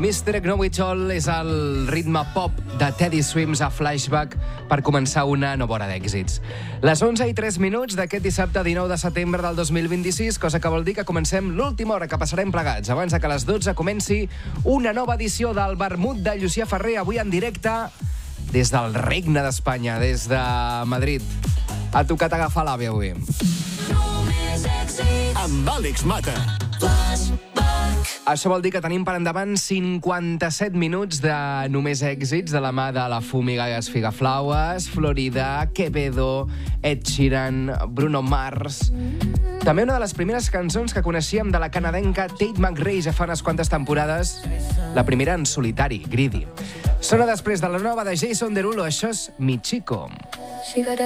Mr. Know It All és el ritme pop de Teddy Swims a Flashback per començar una nova hora d'èxits. Les 11:03 d'aquest dissabte 19 de setembre del 2026, cosa que vol dir que comencem l'última hora que passarem plegats abans que a les 12 comenci una nova edició del Vermut de Llucià Ferrer, avui en directe des del Regne d'Espanya, des de Madrid. Ha tocat agafar l'AVE avui. Amb Àlex Mata. Això vol dir que tenim per endavant 57 minuts de només èxits de la mà de la Fúmiga i els Figaflaues, Florida, Quevedo, Ed Sheeran, Bruno Mars. També una de les primeres cançons que coneixíem de la canadenca Tate McRae ja fa unes quantes temporades, la primera en solitari, Greedy. Sona després de la nova de Jason Derulo, això és Mi Chico.